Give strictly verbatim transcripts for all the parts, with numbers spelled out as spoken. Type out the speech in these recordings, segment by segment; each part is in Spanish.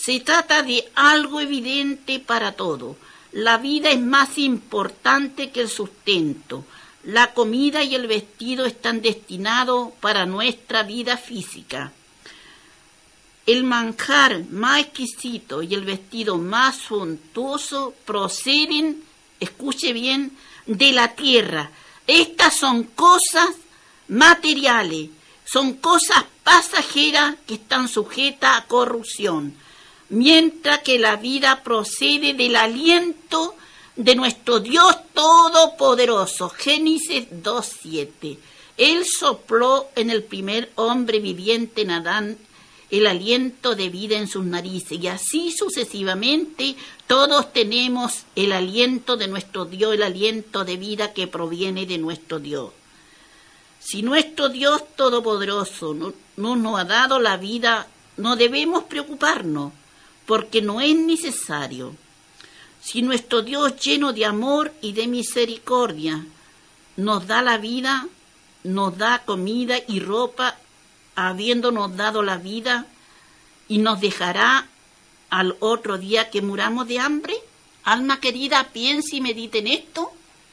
Se trata de algo evidente para todos. La vida es más importante que el sustento. La comida y el vestido están destinados para nuestra vida física. El manjar más exquisito y el vestido más suntuoso proceden, escuche bien, de la tierra. Estas son cosas materiales, son cosas pasajeras que están sujetas a corrupción, mientras que la vida procede del aliento de nuestro Dios Todopoderoso. Génesis dos siete. Él sopló en el primer hombre viviente, en Adán, el aliento de vida en sus narices, y así sucesivamente todos tenemos el aliento de nuestro Dios, el aliento de vida que proviene de nuestro Dios. Si nuestro Dios Todopoderoso no, no nos ha dado la vida, no debemos preocuparnos, porque no es necesario. Si nuestro Dios, lleno de amor y de misericordia, nos da la vida, nos da comida y ropa, habiéndonos dado la vida, y nos dejará al otro día que muramos de hambre. Alma querida, piense y medite en esto.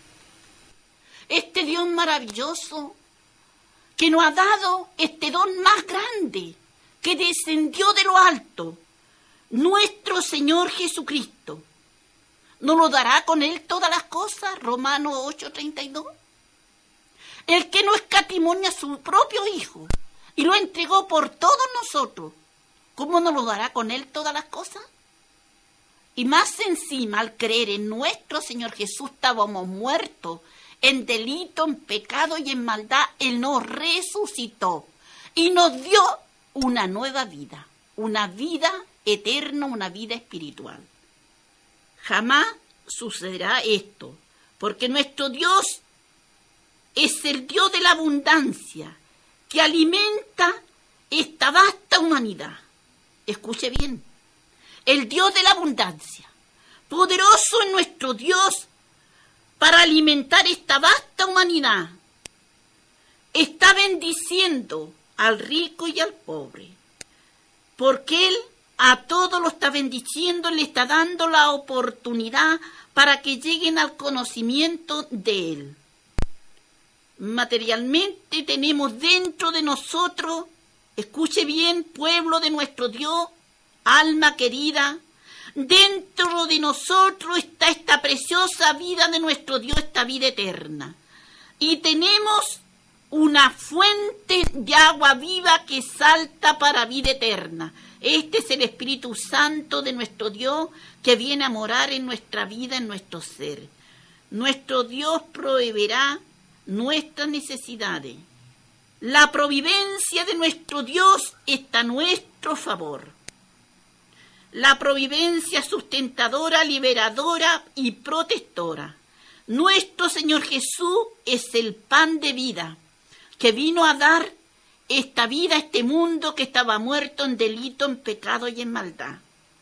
Este Dios maravilloso que nos ha dado este don más grande, que descendió de lo alto, nuestro Señor Jesucristo, ¿no lo dará con Él todas las cosas? Romanos ocho treinta y dos. El que no escatimó a su propio Hijo y lo entregó por todos nosotros, ¿cómo no lo dará con Él todas las cosas? Y más encima, al creer en nuestro Señor Jesús, estábamos muertos en delito, en pecado y en maldad. Él nos resucitó y nos dio una nueva vida, una vida eterna, una vida espiritual. Jamás sucederá esto, porque nuestro Dios es el Dios de la abundancia, que alimenta esta vasta humanidad. Escuche bien, el Dios de la abundancia, poderoso es nuestro Dios para alimentar esta vasta humanidad. Está bendiciendo al rico y al pobre, porque Él a todos lo está bendiciendo, le está dando la oportunidad para que lleguen al conocimiento de Él. Materialmente tenemos dentro de nosotros, escuche bien, pueblo de nuestro Dios, alma querida, dentro de nosotros está esta preciosa vida de nuestro Dios, esta vida eterna. Y tenemos una fuente de agua viva que salta para vida eterna. Este es el Espíritu Santo de nuestro Dios que viene a morar en nuestra vida, en nuestro ser. Nuestro Dios proveerá nuestras necesidades. La providencia de nuestro Dios está a nuestro favor. La providencia sustentadora, liberadora y protectora. Nuestro Señor Jesús es el pan de vida que vino a dar esta vida a este mundo que estaba muerto en delito, en pecado y en maldad.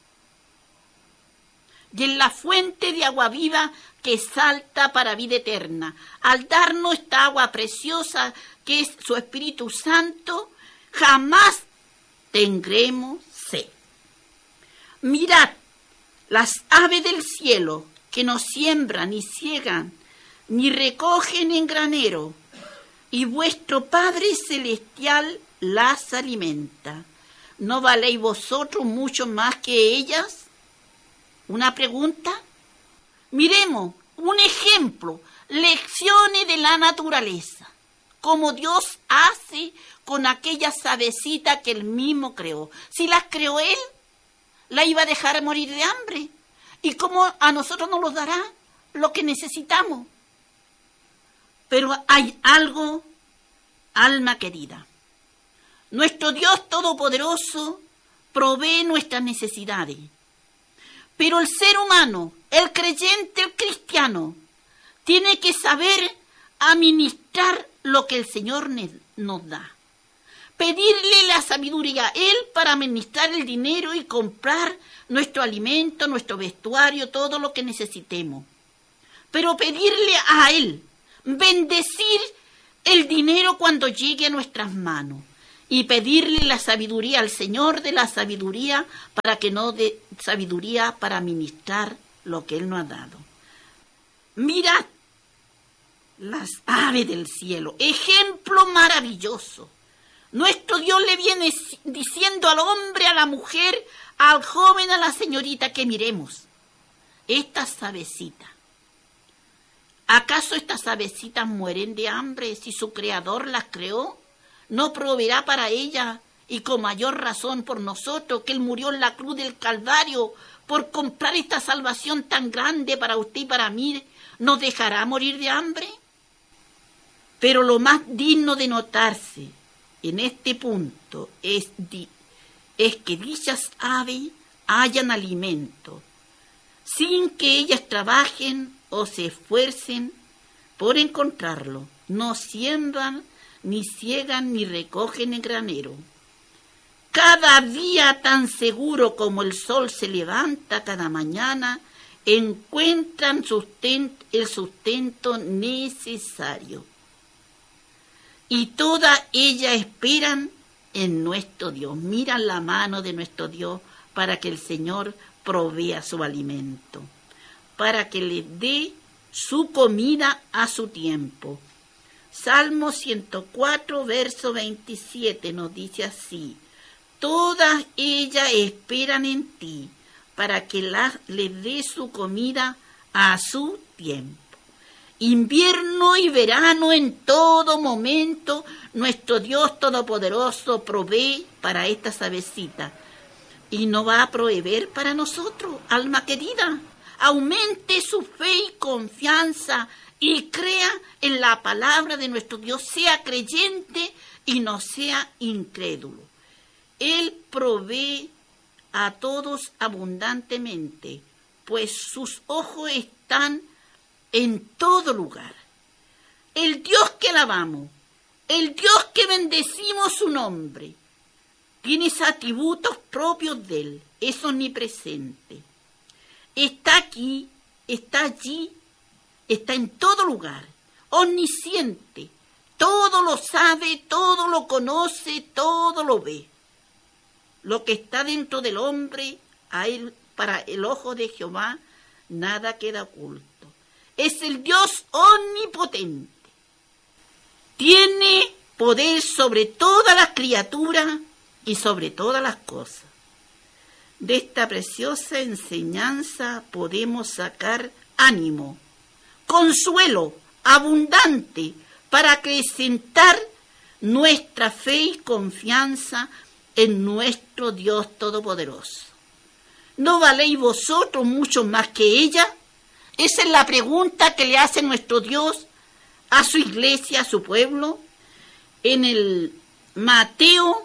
Y en la fuente de agua viva que salta para vida eterna. Al darnos esta agua preciosa que es su Espíritu Santo, jamás tendremos sed. Mirad las aves del cielo, que no siembran, ni ciegan, ni recogen en granero, y vuestro Padre Celestial las alimenta. ¿No valéis vosotros mucho más que ellas? Una pregunta. Miremos un ejemplo, lecciones de la naturaleza, como Dios hace con aquellas avecitas que Él mismo creó. Si las creó Él, la iba a dejar morir de hambre. ¿Y cómo a nosotros nos los dará lo que necesitamos? Pero hay algo, alma querida. Nuestro Dios Todopoderoso provee nuestras necesidades. Pero el ser humano, el creyente, el cristiano, tiene que saber administrar lo que el Señor nos da. Pedirle la sabiduría a Él para administrar el dinero y comprar nuestro alimento, nuestro vestuario, todo lo que necesitemos. Pero pedirle a Él, bendecir el dinero cuando llegue a nuestras manos. y pedirle la sabiduría al Señor de la sabiduría para que nos dé sabiduría para ministrar lo que Él nos ha dado. Mirad las aves del cielo, ejemplo maravilloso. Nuestro Dios le viene diciendo al hombre, a la mujer, al joven, a la señorita, que miremos estas avecitas. ¿Acaso estas avecitas mueren de hambre si su Creador las creó? ¿No proveerá para ellas, y con mayor razón por nosotros, que Él murió en la cruz del Calvario por comprar esta salvación tan grande para usted y para mí? ¿Nos dejará morir de hambre? Pero lo más digno de notarse en este punto es, di, es que dichas aves hayan alimento, sin que ellas trabajen o se esfuercen por encontrarlo. No siembran, ni ciegan, ni recogen en granero. Cada día, tan seguro como el sol se levanta cada mañana, encuentran sustento, el sustento necesario. Y todas ellas esperan en nuestro Dios. Miran la mano de nuestro Dios para que el Señor provea su alimento, para que les dé su comida a su tiempo. Salmo ciento cuatro, verso veintisiete nos dice así: todas ellas esperan en ti, para que la, les dé su comida a su tiempo. Invierno y verano, en todo momento, nuestro Dios Todopoderoso provee para estas avecitas. Y no va a proveer para nosotros, alma querida. Aumente su fe y confianza y crea en la palabra de nuestro Dios. Sea creyente y no sea incrédulo. Él provee a todos abundantemente, pues sus ojos están en todo lugar. El Dios que alabamos, el Dios que bendecimos su nombre, tiene atributos propios de Él, es omnipresente. Está aquí, está allí, está en todo lugar, omnisciente, todo lo sabe, todo lo conoce, todo lo ve. Lo que está dentro del hombre, a él, para el ojo de Jehová, nada queda oculto. Es el Dios omnipotente. Tiene poder sobre todas las criaturas y sobre todas las cosas. De esta preciosa enseñanza podemos sacar ánimo, consuelo abundante para acrecentar nuestra fe y confianza en nuestro Dios Todopoderoso. ¿No valéis vosotros mucho más que ella? Esa es la pregunta que le hace nuestro Dios a su iglesia, a su pueblo, en el Mateo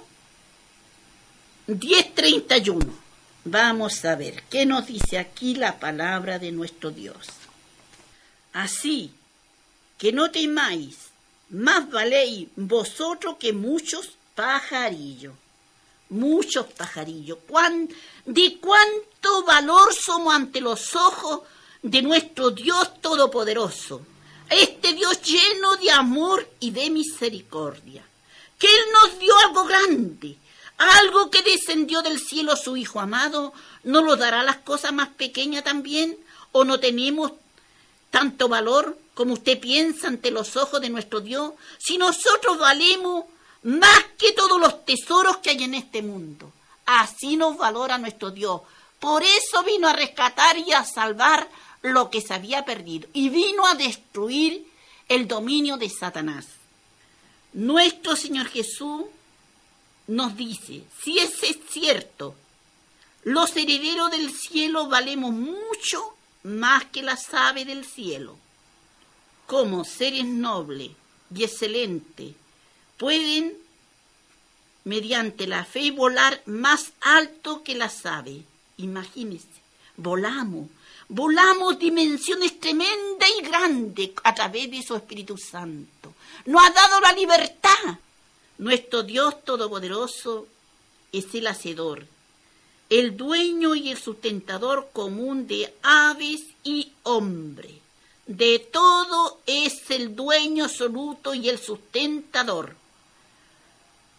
diez treinta y uno. Vamos a ver qué nos dice aquí la palabra de nuestro Dios. Así que no temáis, más valéis vosotros que muchos pajarillos. Muchos pajarillos. ¿Cuán, ¿De cuánto valor somos ante los ojos de nuestro Dios Todopoderoso? Este Dios lleno de amor y de misericordia, que Él nos dio algo grande, algo que descendió del cielo, su Hijo amado. ¿No nos dará las cosas más pequeñas también? ¿O no tenemos tanto valor como usted piensa ante los ojos de nuestro Dios? Si nosotros valemos más que todos los tesoros que hay en este mundo, así nos valora nuestro Dios. Por eso vino a rescatar y a salvar lo que se había perdido, y vino a destruir el dominio de Satanás. Nuestro Señor Jesús nos dice, si es cierto, los herederos del cielo valemos mucho más que las aves del cielo. Como seres nobles y excelentes, pueden, mediante la fe, volar más alto que las aves. Imagínense, volamos, volamos dimensiones tremendas y grandes a través de su Espíritu Santo. Nos ha dado la libertad. Nuestro Dios Todopoderoso es el hacedor, el dueño y el sustentador común de aves y hombres. De todo es el dueño absoluto y el sustentador.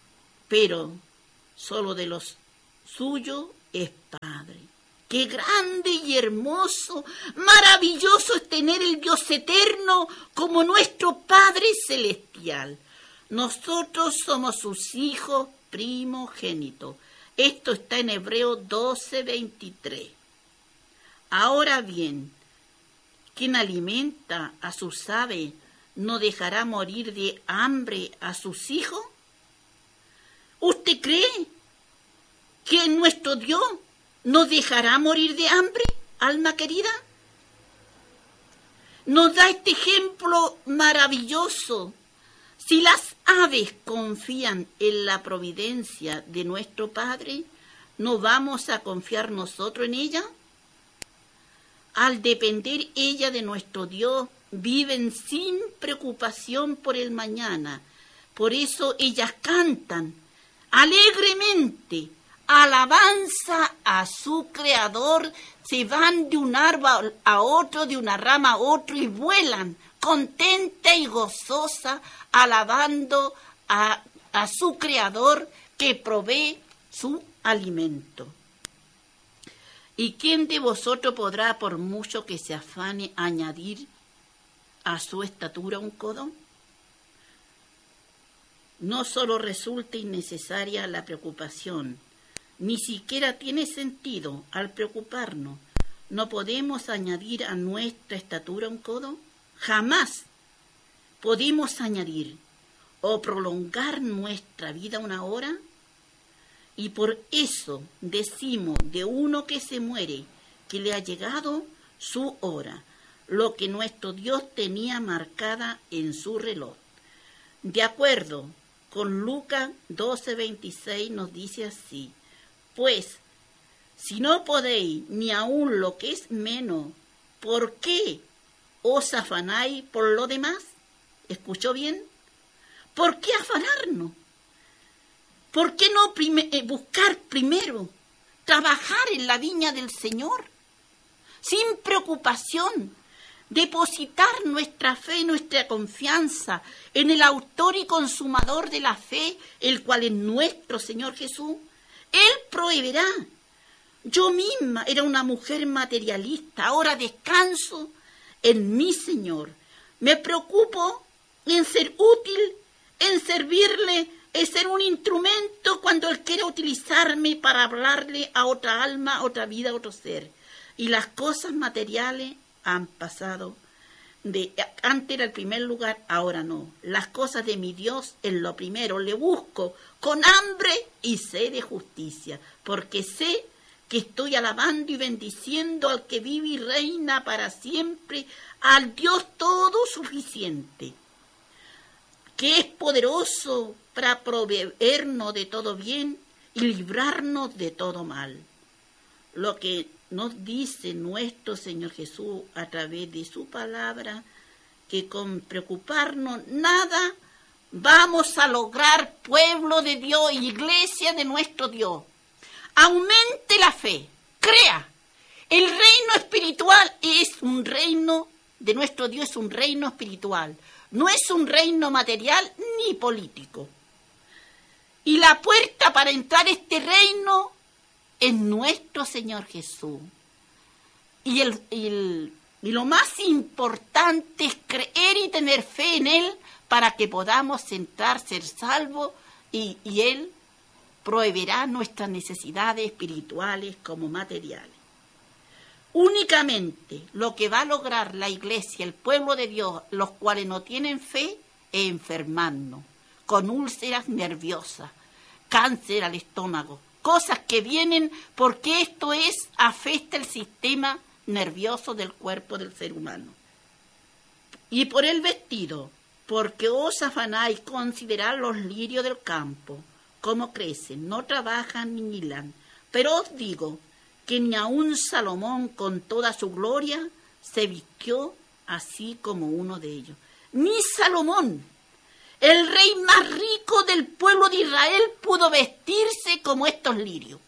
pero solo de los suyos es Padre. Qué grande y hermoso, maravilloso es tener el Dios eterno como nuestro Padre celestial. Nosotros somos sus hijos primogénitos. Esto está en Hebreos doce, veintitrés. Ahora bien, quien alimenta a sus aves, ¿no dejará morir de hambre a sus hijos? ¿Usted cree que nuestro Dios nos dejará morir de hambre, alma querida? Nos da este ejemplo maravilloso. Si las aves confían en la providencia de nuestro Padre, ¿no vamos a confiar nosotros en ella? Al depender ella de nuestro Dios, viven sin preocupación por el mañana. Por eso ellas cantan alegremente alabanza a su Creador, se van de un árbol a otro, de una rama a otro y vuelan contenta y gozosa, alabando a, a su Creador que provee su alimento. ¿Y quién de vosotros podrá, por mucho que se afane, añadir a su estatura un codo? No solo resulta innecesaria la preocupación, ni siquiera tiene sentido al preocuparnos. ¿No podemos añadir a nuestra estatura un codo? Jamás podemos añadir o prolongar nuestra vida una hora. Y por eso decimos de uno que se muere que le ha llegado su hora, lo que nuestro Dios tenía marcada en su reloj. De acuerdo con Lucas doce, veintiséis nos dice así: pues, si no podéis ni aun lo que es menos, ¿por qué os afanáis por lo demás? ¿Escuchó bien? ¿Por qué afanarnos? ¿Por qué no prime- eh, buscar primero trabajar en la viña del Señor? Sin preocupación, depositar nuestra fe, nuestra confianza en el autor y consumador de la fe, el cual es nuestro Señor Jesús. Él proveerá. Yo misma era una mujer materialista, ahora descanso en mi Señor. Me preocupo en ser útil, en servirle, en ser un instrumento cuando Él quiera utilizarme para hablarle a otra alma, a otra vida, a otro ser. Y las cosas materiales han pasado. De, antes era el primer lugar, ahora no. Las cosas de mi Dios es lo primero. Le busco con hambre y sed de justicia, porque sé que estoy alabando y bendiciendo al que vive y reina para siempre, al Dios todo suficiente, que es poderoso para proveernos de todo bien y librarnos de todo mal. Lo que nos dice nuestro Señor Jesús a través de su palabra, que con preocuparnos nada vamos a lograr, pueblo de Dios, iglesia de nuestro Dios. Aumente la fe, crea. El reino espiritual es un reino de nuestro Dios, es un reino espiritual. No es un reino material ni político. Y la puerta para entrar a este reino es nuestro Señor Jesús. Y, el, y, el, y lo más importante es creer y tener fe en Él para que podamos entrar, ser salvos, y, y Él proveerá nuestras necesidades espirituales como materiales. Únicamente lo que va a lograr la iglesia, el pueblo de Dios, los cuales no tienen fe, es enfermarnos con úlceras nerviosas, cáncer al estómago, cosas que vienen porque esto es, afecta el sistema nervioso del cuerpo del ser humano. Y por el vestido, porque os afanáis considerar los lirios del campo, cómo crecen, no trabajan ni hilan, pero os digo que ni aun Salomón con toda su gloria se vistió así como uno de ellos. Ni Salomón, el rey más rico del pueblo de Israel, pudo vestirse como estos lirios.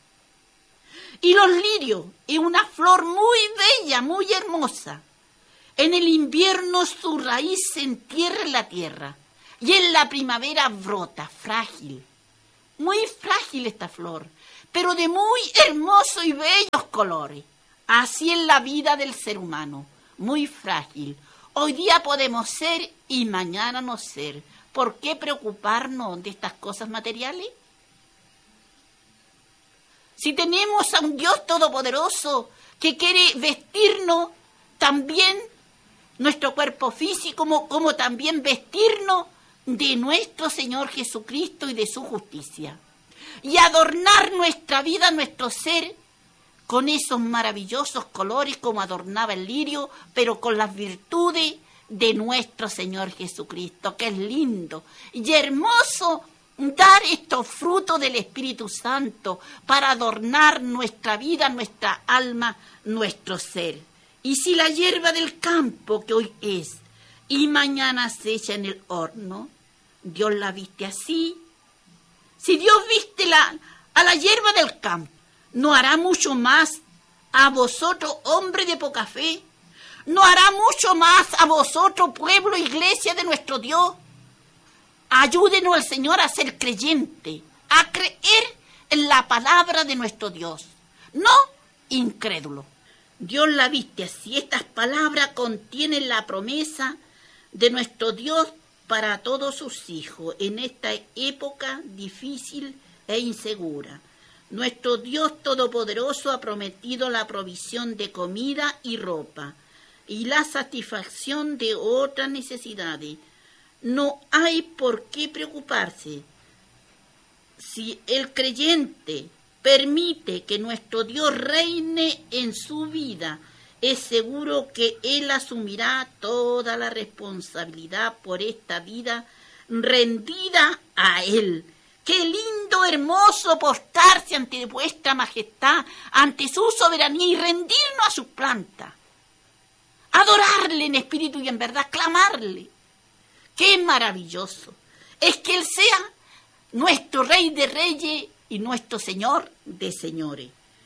Y los lirios es una flor muy bella, muy hermosa. En el invierno su raíz se entierra en la tierra y en la primavera brota frágil. muy frágil esta flor, pero de muy hermosos y bellos colores. Así es la vida del ser humano, muy frágil. Hoy día podemos ser y mañana no ser. ¿Por qué preocuparnos de estas cosas materiales? Si tenemos a un Dios todopoderoso que quiere vestirnos también nuestro cuerpo físico, como, como también vestirnos de nuestro Señor Jesucristo y de su justicia. Y adornar nuestra vida, nuestro ser, con esos maravillosos colores como adornaba el lirio, pero con las virtudes de nuestro Señor Jesucristo, que es lindo y hermoso dar estos frutos del Espíritu Santo para adornar nuestra vida, nuestra alma, nuestro ser. Y si la hierba del campo que hoy es y mañana se echa en el horno, Dios la viste así. Si Dios viste la, a la hierba del campo, ¿no hará mucho más a vosotros, hombres de poca fe? ¿No hará mucho más a vosotros, pueblo, iglesia de nuestro Dios? Ayúdenos al Señor a ser creyente, a creer en la palabra de nuestro Dios, no incrédulo. Dios la viste así. Estas palabras contienen la promesa de nuestro Dios para todos sus hijos en esta época difícil e insegura. Nuestro Dios Todopoderoso ha prometido la provisión de comida y ropa y la satisfacción de otras necesidades. No hay por qué preocuparse. Si el creyente permite que nuestro Dios reine en su vida, es seguro que Él asumirá toda la responsabilidad por esta vida rendida a Él. Qué lindo, hermoso postarse ante vuestra majestad, ante su soberanía y rendirnos a sus plantas. Adorarle en espíritu y en verdad, clamarle. ¡Qué maravilloso! Es que Él sea nuestro Rey de Reyes y nuestro Señor de Señores.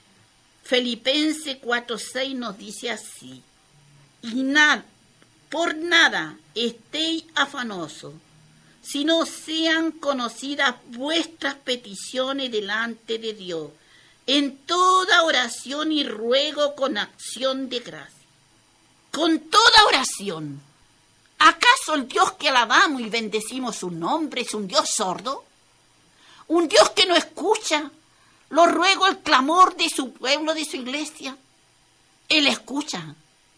Filipenses cuatro seis nos dice así: y nada, por nada estéis afanosos, sino sean conocidas vuestras peticiones delante de Dios, en toda oración y ruego con acción de gracia. Con toda oración. ¿Acaso el Dios que alabamos y bendecimos su nombre es un Dios sordo? ¿Un Dios que no escucha los ruegos, el clamor de su pueblo, de su iglesia? Él escucha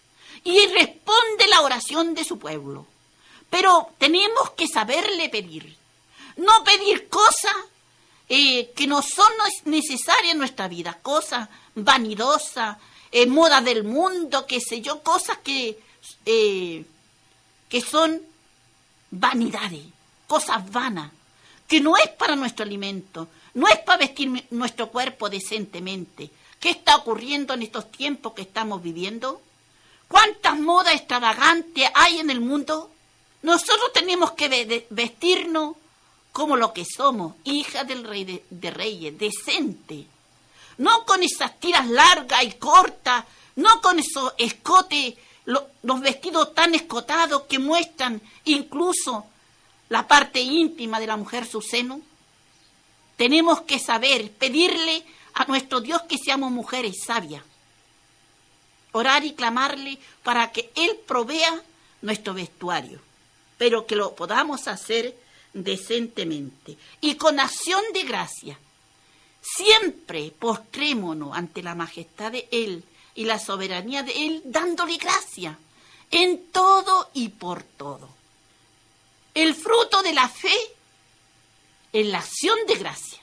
y responde la oración de su pueblo. Pero tenemos que saberle pedir. No pedir cosas eh, que no son necesarias en nuestra vida, cosas vanidosas, eh, moda del mundo, qué sé yo, cosas que... Eh, que son vanidades, cosas vanas, que no es para nuestro alimento, no es para vestir nuestro cuerpo decentemente. ¿Qué está ocurriendo en estos tiempos que estamos viviendo? ¿Cuántas modas extravagantes hay en el mundo? Nosotros tenemos que vestirnos como lo que somos, hijas del Rey de, de Reyes, decente. No con esas tiras largas y cortas, no con esos escotes, los vestidos tan escotados que muestran incluso la parte íntima de la mujer, su seno. Tenemos que saber pedirle a nuestro Dios que seamos mujeres sabias, orar y clamarle para que Él provea nuestro vestuario, pero que lo podamos hacer decentemente y con acción de gracia. Siempre postrémonos ante la majestad de Él y la soberanía de Él, dándole gracia en todo y por todo. El fruto de la fe es la acción de gracia.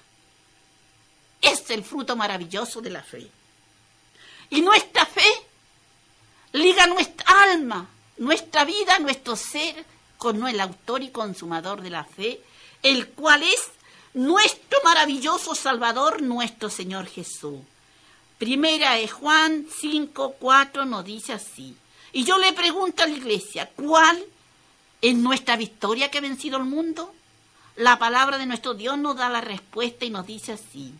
Es el fruto maravilloso de la fe. Y nuestra fe liga nuestra alma, nuestra vida, nuestro ser con el autor y consumador de la fe, el cual es nuestro maravilloso Salvador, nuestro Señor Jesús. Primera de Juan cinco cuatro nos dice así. Y yo le pregunto a la iglesia, ¿cuál es nuestra victoria que ha vencido el mundo? La palabra de nuestro Dios nos da la respuesta y nos dice así: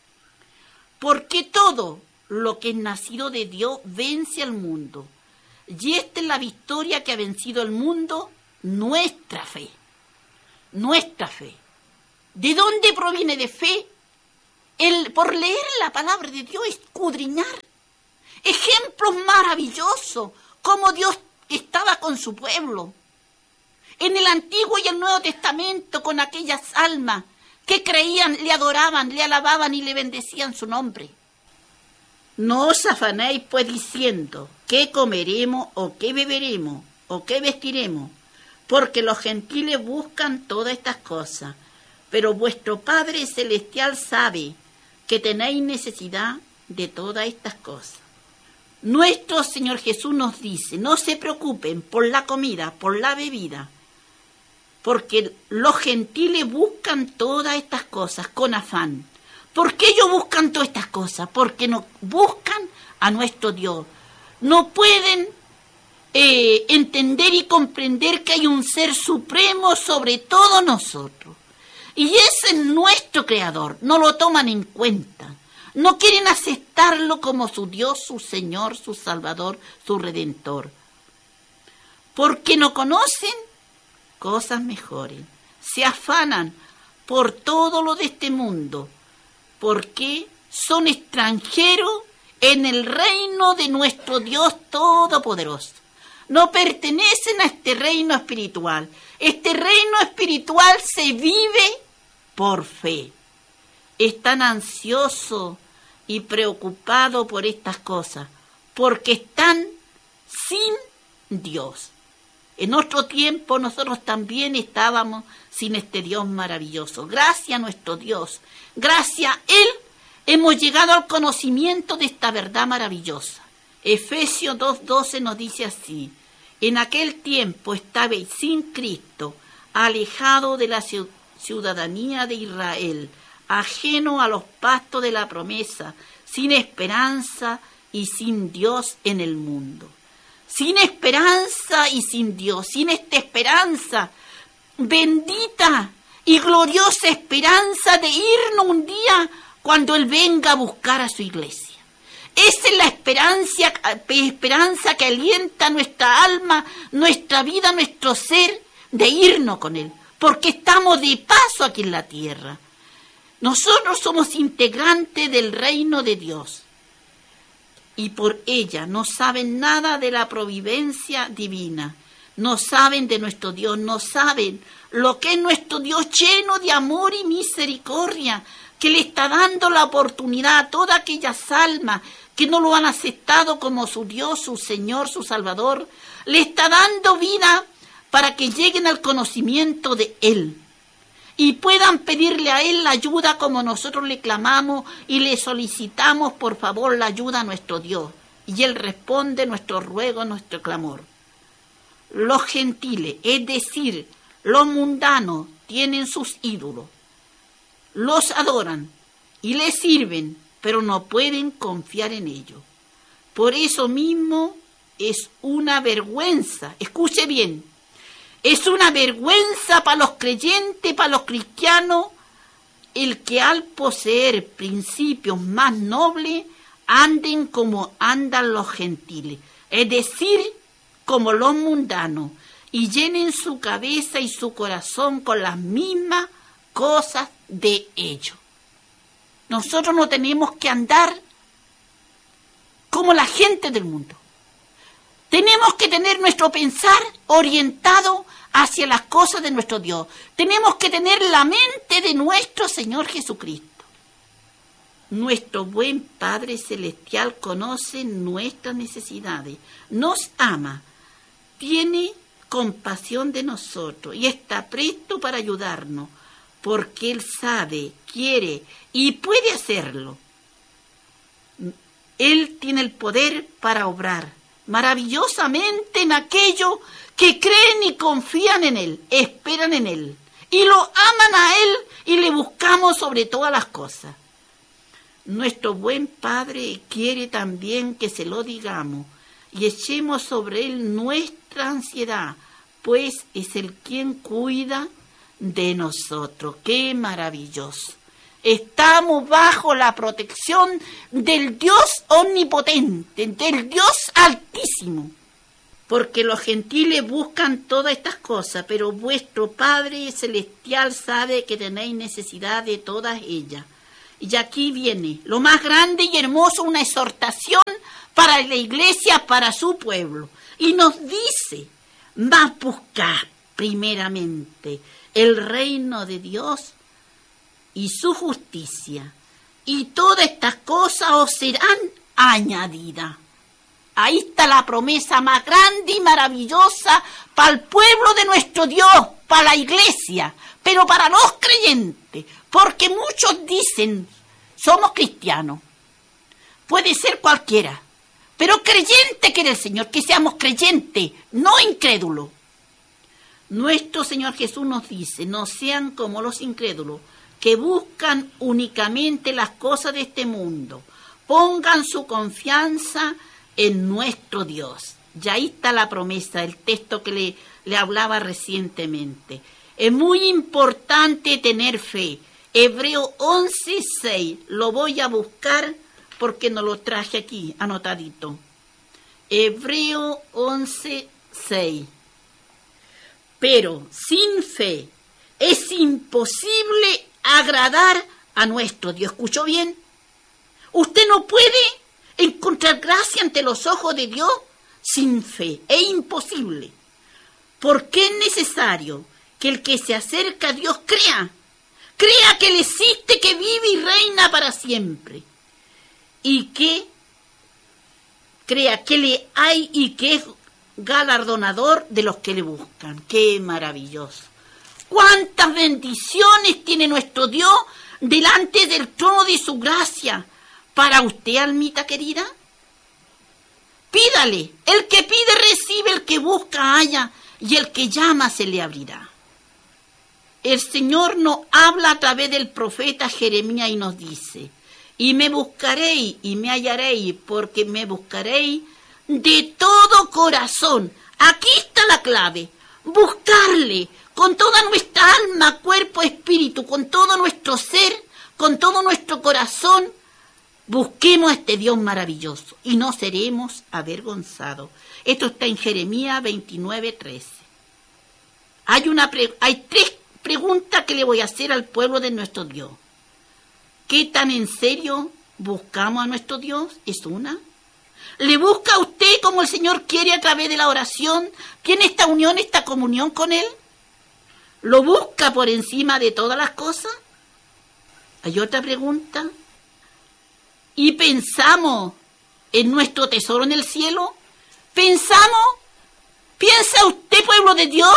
porque todo lo que es nacido de Dios vence al mundo. Y esta es la victoria que ha vencido el mundo, nuestra fe. Nuestra fe. ¿De dónde proviene de fe? El, por leer la palabra de Dios, escudriñar. Ejemplos maravillosos, cómo Dios estaba con su pueblo. En el Antiguo y el Nuevo Testamento, con aquellas almas que creían, le adoraban, le alababan y le bendecían su nombre. No os afanéis pues diciendo, ¿qué comeremos o qué beberemos o qué vestiremos? Porque los gentiles buscan todas estas cosas, pero vuestro Padre Celestial sabe que tenéis necesidad de todas estas cosas. Nuestro Señor Jesús nos dice, no se preocupen por la comida, por la bebida, porque los gentiles buscan todas estas cosas con afán. ¿Por qué ellos buscan todas estas cosas? Porque no buscan a nuestro Dios. No pueden eh, entender y comprender que hay un ser supremo sobre todos nosotros. Y ese es nuestro Creador. No lo toman en cuenta. No quieren aceptarlo como su Dios, su Señor, su Salvador, su Redentor. Porque no conocen cosas mejores. Se afanan por todo lo de este mundo. Porque son extranjeros en el reino de nuestro Dios Todopoderoso. No pertenecen a este reino espiritual. Este reino espiritual se vive por fe. Están ansiosos y preocupados por estas cosas, porque están sin Dios. En otro tiempo nosotros también estábamos sin este Dios maravilloso. Gracias a nuestro Dios, gracias a Él, hemos llegado al conocimiento de esta verdad maravillosa. Efesios dos doce nos dice así: en aquel tiempo estabais sin Cristo, alejado de la ciudadanía de Israel, ajeno a los pactos de la promesa, sin esperanza y sin Dios en el mundo. Sin esperanza y sin Dios, sin esta esperanza, bendita y gloriosa esperanza de irnos un día cuando Él venga a buscar a su iglesia. Esa es la esperanza, esperanza que alienta nuestra alma, nuestra vida, nuestro ser, de irnos con Él, porque estamos de paso aquí en la tierra. Nosotros somos integrantes del reino de Dios. Y por ella no saben nada de la providencia divina, no saben de nuestro Dios, no saben lo que es nuestro Dios lleno de amor y misericordia, que le está dando la oportunidad a todas aquellas almas que no lo han aceptado como su Dios, su Señor, su Salvador. Le está dando vida para que lleguen al conocimiento de Él y puedan pedirle a Él la ayuda como nosotros le clamamos y le solicitamos por favor la ayuda a nuestro Dios. Y Él responde nuestro ruego, nuestro clamor. Los gentiles, es decir, los mundanos, tienen sus ídolos. Los adoran y les sirven, pero no pueden confiar en ellos. Por eso mismo es una vergüenza, escuche bien, es una vergüenza para los creyentes, para los cristianos, el que al poseer principios más nobles anden como andan los gentiles, es decir, como los mundanos, y llenen su cabeza y su corazón con las mismas cosas de ellos. Nosotros no tenemos que andar como la gente del mundo. Tenemos que tener nuestro pensar orientado hacia las cosas de nuestro Dios. Tenemos que tener la mente de nuestro Señor Jesucristo. Nuestro buen Padre Celestial conoce nuestras necesidades, nos ama, tiene compasión de nosotros y está presto para ayudarnos, porque Él sabe, quiere y puede hacerlo. Él tiene el poder para obrar maravillosamente en aquellos que creen y confían en Él, esperan en Él y lo aman a Él y le buscamos sobre todas las cosas. Nuestro buen Padre quiere también que se lo digamos y echemos sobre Él nuestra ansiedad, pues es el quien cuida de nosotros. ¡Qué maravilloso! Estamos bajo la protección del Dios omnipotente, del Dios altísimo. porque los gentiles buscan todas estas cosas, pero vuestro Padre Celestial sabe que tenéis necesidad de todas ellas. Y aquí viene lo más grande y hermoso, una exhortación para la iglesia, para su pueblo. Y nos dice, mas buscad primeramente el reino de Dios y su justicia, y todas estas cosas os serán añadidas. Ahí está la promesa más grande y maravillosa para el pueblo de nuestro Dios, para la iglesia, pero para los creyentes, porque muchos dicen, somos cristianos. Puede ser cualquiera, pero creyente quiere el Señor, que seamos creyentes, no incrédulos. Nuestro Señor Jesús nos dice, no sean como los incrédulos, que buscan únicamente las cosas de este mundo. Pongan su confianza en nuestro Dios. Y ahí está la promesa, el texto que le, le hablaba recientemente. Es muy importante tener fe. Hebreo once seis, lo voy a buscar porque no lo traje aquí, anotadito. Hebreo once seis. Pero sin fe es imposible agradar a nuestro Dios. ¿Escuchó bien? Usted no puede encontrar gracia ante los ojos de Dios sin fe. Es imposible. Porque es necesario que el que se acerca a Dios crea. Crea que Él existe, que vive y reina para siempre. Y que crea que le hay y que es galardonador de los que le buscan. ¡Qué maravilloso! ¡Cuántas bendiciones tiene nuestro Dios delante del trono de su gracia! Para usted, almita querida, pídale. El que pide recibe, el que busca halla, y el que llama se le abrirá. El Señor nos habla a través del profeta Jeremías y nos dice, y me buscaréis y me hallaréis, porque me buscaréis de todo corazón. Aquí está la clave, buscarle con toda nuestra alma, cuerpo, espíritu, con todo nuestro ser, con todo nuestro corazón. Busquemos a este Dios maravilloso y no seremos avergonzados. Esto está en Jeremías veintinueve trece. Hay, una pre- hay tres preguntas que le voy a hacer al pueblo de nuestro Dios. ¿Qué tan en serio buscamos a nuestro Dios? Es una. ¿Le busca a usted como el Señor quiere a través de la oración? ¿Tiene esta unión, esta comunión con Él? ¿Lo busca por encima de todas las cosas? Hay otra pregunta. ¿Y pensamos en nuestro tesoro en el cielo? ¿Pensamos? ¿Piensa usted, pueblo de Dios?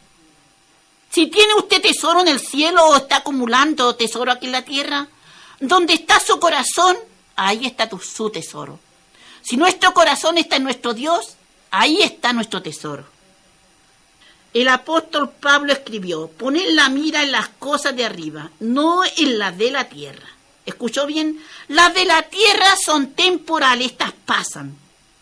Si tiene usted tesoro en el cielo o está acumulando tesoro aquí en la tierra, ¿dónde está su corazón? Ahí está tu, su tesoro. Si nuestro corazón está en nuestro Dios, ahí está nuestro tesoro. El apóstol Pablo escribió, poned la mira en las cosas de arriba, no en las de la tierra. ¿Escuchó bien? Las de la tierra son temporales, estas pasan.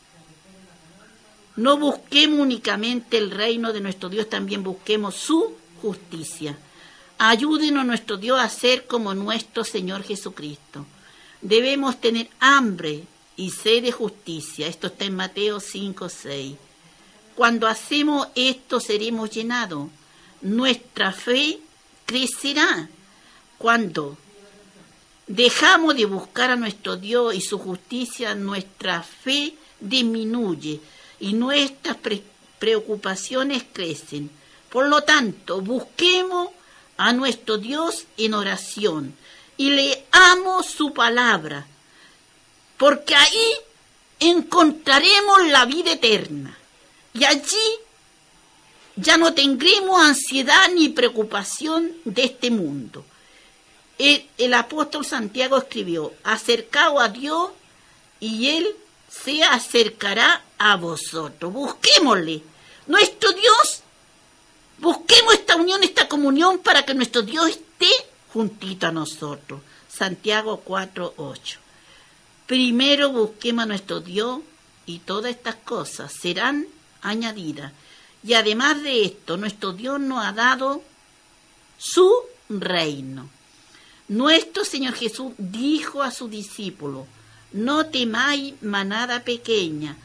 No busquemos únicamente el reino de nuestro Dios, también busquemos su justicia. Ayúdenos nuestro Dios a ser como nuestro Señor Jesucristo. Debemos tener hambre y sed de justicia. Esto está en Mateo cinco seis. Cuando hacemos esto seremos llenados. Nuestra fe crecerá. Cuando dejamos de buscar a nuestro Dios y su justicia, nuestra fe disminuye y nuestras pre- preocupaciones crecen. Por lo tanto, busquemos a nuestro Dios en oración y leamos su palabra, porque ahí encontraremos la vida eterna y allí ya no tendremos ansiedad ni preocupación de este mundo. El, el apóstol Santiago escribió, acercaos a Dios y Él se acercará a vosotros. Busquémosle, nuestro Dios, busquemos esta unión, esta comunión para que nuestro Dios esté juntito a nosotros. Santiago cuatro ocho. Primero busquemos a nuestro Dios y todas estas cosas serán añadidas. Y además de esto, nuestro Dios nos ha dado su reino. Nuestro Señor Jesús dijo a sus discípulos, no temáis manada pequeña,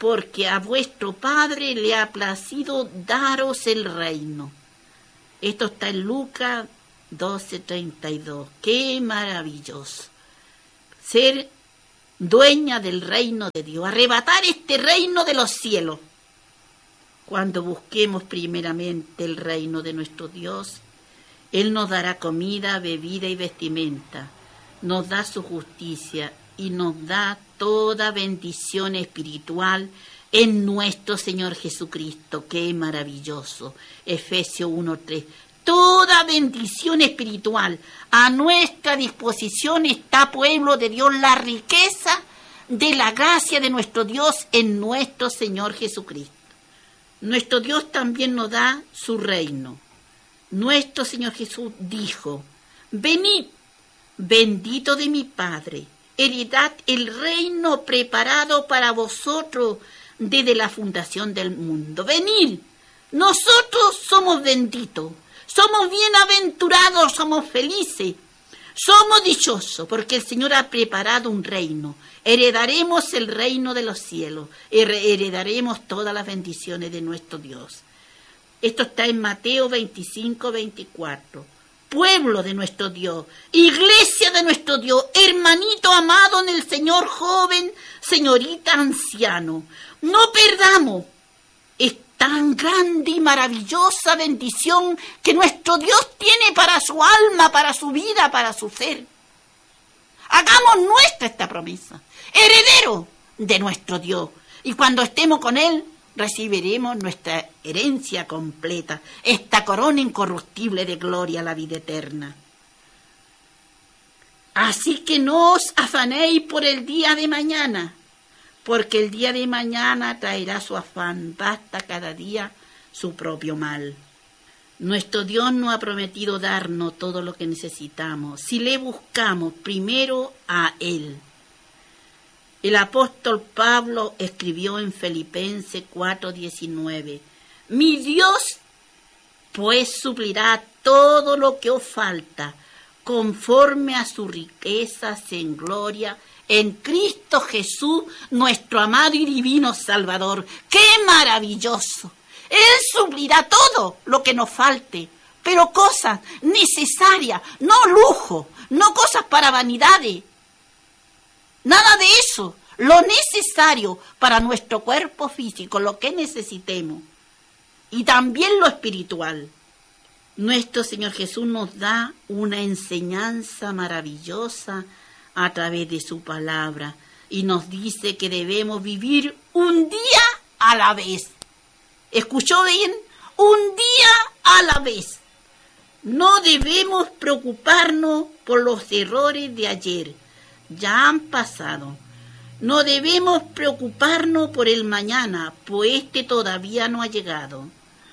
porque a vuestro Padre le ha placido daros el reino. Esto está en Lucas doce treinta y dos. ¡Qué maravilloso! Ser dueña del reino de Dios, arrebatar este reino de los cielos. Cuando busquemos primeramente el reino de nuestro Dios, Él nos dará comida, bebida y vestimenta, nos da su justicia y nos da toda bendición espiritual en nuestro Señor Jesucristo. ¡Qué maravilloso! Efesios uno tres. Toda bendición espiritual a nuestra disposición está, pueblo de Dios, la riqueza de la gracia de nuestro Dios en nuestro Señor Jesucristo. Nuestro Dios también nos da su reino. Nuestro Señor Jesús dijo: venid, bendito de mi Padre, heredad el reino preparado para vosotros desde la fundación del mundo. Venid, nosotros somos benditos, somos bienaventurados, somos felices, somos dichosos, porque el Señor ha preparado un reino. Heredaremos el reino de los cielos, heredaremos todas las bendiciones de nuestro Dios. Esto está en Mateo veinticinco veinticuatro. Pueblo de nuestro Dios, iglesia de nuestro Dios, hermanito amado en el Señor, joven, señorita, anciano, no perdamos. Es tan grande y maravillosa bendición que nuestro Dios tiene para su alma, para su vida, para su ser. Hagamos nuestra esta promesa, heredero de nuestro Dios, y cuando estemos con Él, recibiremos nuestra herencia completa, esta corona incorruptible de gloria a la vida eterna. Así que no os afanéis por el día de mañana, porque el día de mañana traerá su afán, basta cada día su propio mal. Nuestro Dios nos ha prometido darnos todo lo que necesitamos, si le buscamos primero a Él. El apóstol Pablo escribió en Filipenses cuatro diecinueve, mi Dios pues suplirá todo lo que os falta, conforme a sus riquezas en gloria, en Cristo Jesús, nuestro amado y divino Salvador. ¡Qué maravilloso! Él suplirá todo lo que nos falte, pero cosas necesarias, no lujo, no cosas para vanidades. Nada de eso, lo necesario para nuestro cuerpo físico, lo que necesitemos, y también lo espiritual. Nuestro Señor Jesús nos da una enseñanza maravillosa a través de su palabra y nos dice que debemos vivir un día a la vez. ¿Escuchó bien? Un día a la vez. No debemos preocuparnos por los errores de ayer. Ya han pasado. No debemos preocuparnos por el mañana, pues este todavía no ha llegado.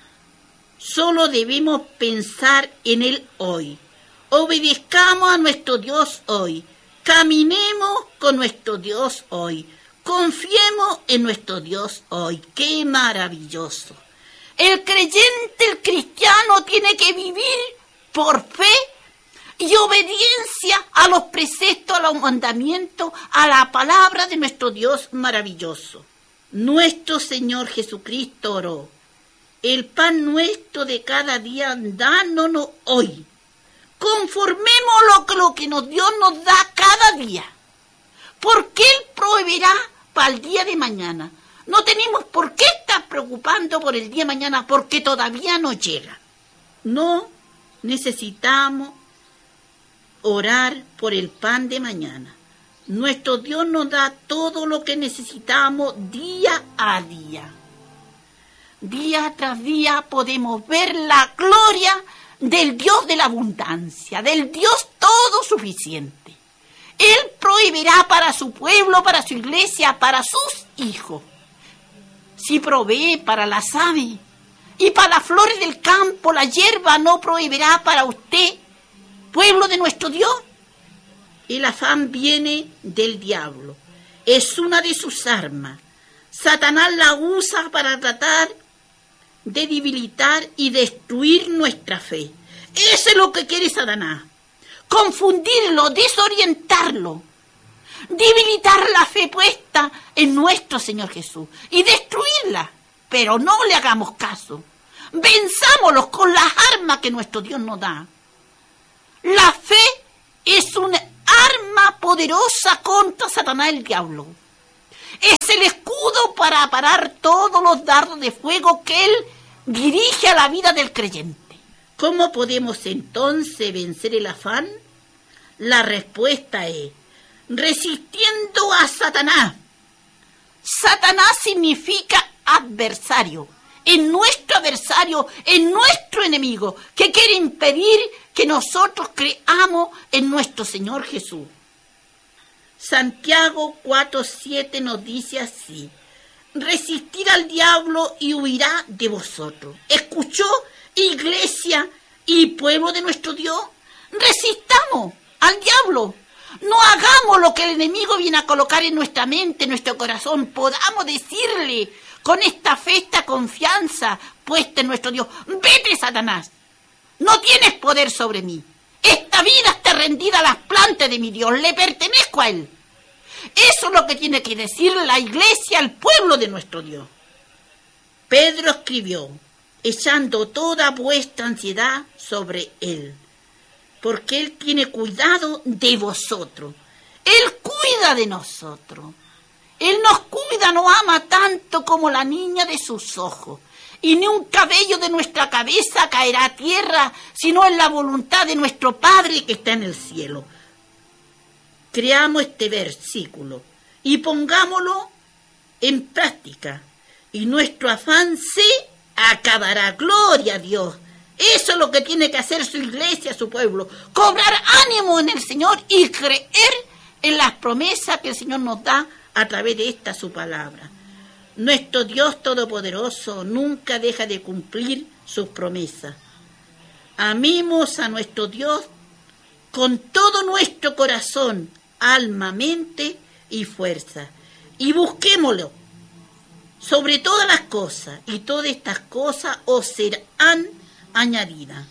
Solo debemos pensar en el hoy. Obedezcamos a nuestro Dios hoy. Caminemos con nuestro Dios hoy. Confiemos en nuestro Dios hoy. ¡Qué maravilloso! El creyente, el cristiano, tiene que vivir por fe y obediencia a los preceptos, a los mandamientos, a la palabra de nuestro Dios maravilloso. Nuestro Señor Jesucristo oró: el pan nuestro de cada día, dánonos hoy. Conformemos lo que, lo que nos, Dios nos da cada día, porque Él proveerá para el día de mañana. No tenemos por qué estar preocupando por el día de mañana, porque todavía no llega. No necesitamos orar por el pan de mañana. Nuestro Dios nos da todo lo que necesitamos día a día. Día tras día podemos ver la gloria del Dios de la abundancia, del Dios todo suficiente. Él proveerá para su pueblo, para su iglesia, para sus hijos. Si provee para las aves y para las flores del campo, la hierba, no proveerá para usted, pueblo de nuestro Dios. El afán viene del diablo. Es una de sus armas. Satanás la usa para tratar de debilitar y destruir nuestra fe. Eso es lo que quiere Satanás. Confundirlo, desorientarlo. debilitar la fe puesta en nuestro Señor Jesús y destruirla, pero no le hagamos caso. Venzámoslos con las armas que nuestro Dios nos da. La fe es una arma poderosa contra Satanás el diablo. Es el escudo para parar todos los dardos de fuego que él dirige a la vida del creyente. ¿Cómo podemos entonces vencer el afán? La respuesta es resistiendo a Satanás. Satanás significa adversario. Es nuestro adversario, es nuestro enemigo, que quiere impedir que nosotros creamos en nuestro Señor Jesús. Santiago cuatro siete nos dice así: resistir al diablo y huirá de vosotros. ¿Escuchó, iglesia y pueblo de nuestro Dios? Resistamos al diablo. No hagamos lo que el enemigo viene a colocar en nuestra mente, en nuestro corazón. Podamos decirle con esta fe, esta confianza puesta en nuestro Dios: vete, Satanás, no tienes poder sobre mí. Esta vida está rendida a las plantas de mi Dios, le pertenezco a Él. Eso es lo que tiene que decir la iglesia al pueblo de nuestro Dios. Pedro escribió: echando toda vuestra ansiedad sobre Él, porque Él tiene cuidado de vosotros. Él cuida de nosotros. Él nos cuida, nos ama tanto como la niña de sus ojos. Y ni un cabello de nuestra cabeza caerá a tierra, sino en la voluntad de nuestro Padre que está en el cielo. Creamos este versículo y pongámoslo en práctica, y nuestro afán se acabará. Gloria a Dios. Eso es lo que tiene que hacer su iglesia, su pueblo: cobrar ánimo en el Señor y creer en las promesas que el Señor nos da a través de esta su palabra. Nuestro Dios Todopoderoso nunca deja de cumplir sus promesas. Amemos a nuestro Dios con todo nuestro corazón, alma, mente y fuerza, y busquémoslo sobre todas las cosas, y todas estas cosas os serán añadidas.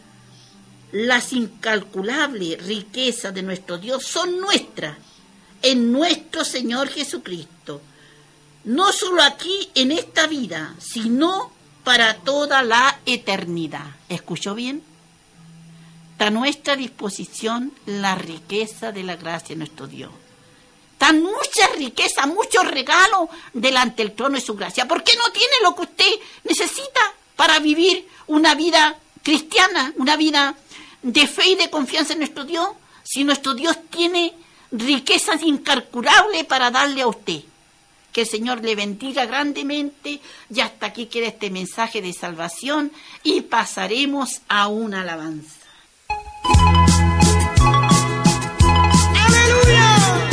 Las incalculables riquezas de nuestro Dios son nuestras en nuestro Señor Jesucristo, no solo aquí en esta vida, sino para toda la eternidad. ¿Escuchó bien? Está a nuestra disposición la riqueza de la gracia de nuestro Dios. Están muchas riquezas, muchos regalos delante del trono de su gracia. ¿Por qué no tiene lo que usted necesita para vivir una vida cristiana, una vida de fe y de confianza en nuestro Dios? Si nuestro Dios tiene riquezas incalculables para darle a usted. Que el Señor le bendiga grandemente. Y hasta aquí queda este mensaje de salvación y pasaremos a una alabanza.